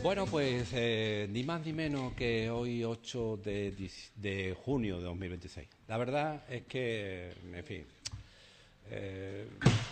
Bueno, pues ni más ni menos que hoy 8 de junio de 2026. La verdad es que, en fin,